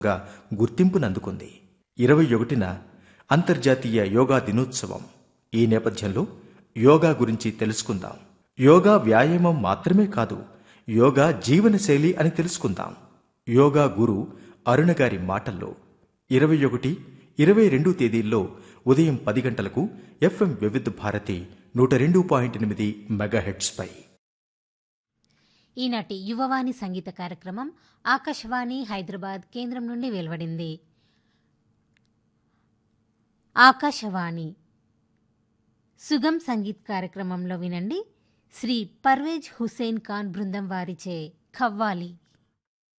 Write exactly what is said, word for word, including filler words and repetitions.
గా గుర్తింపునందుకుంది. ఇరవై ఒకటిన అంతర్జాతీయ యోగా దినోత్సవం. ఈ నేపథ్యంలో యోగా గురించి తెలుసుకుందాం. యోగా వ్యాయామం మాత్రమే కాదు, యోగా జీవనశైలి అని తెలుసుకుందాం. యోగా గురు అరుణ గారి మాటల్లో ఇరవై ఒకటి ఇరవై రెండు తేదీల్లో ఉదయం పది గంటలకు ఎఫ్ఎం వివిధ భారతి నూట రెండు పాయింట్ ఎనిమిది మెగాహెట్స్ పై. ఈనాటి యువవాణి సంగీత కార్యక్రమం ఆకాశవాణి హైదరాబాద్ కేంద్రం నుండి వెలువడింది. ఆకాశవాణి సుగం సంగీత్ కార్యక్రమంలో వినండి శ్రీ పర్వేజ్ హుసేన్ ఖాన్ బృందం వారిచే ఖవ్వాలి.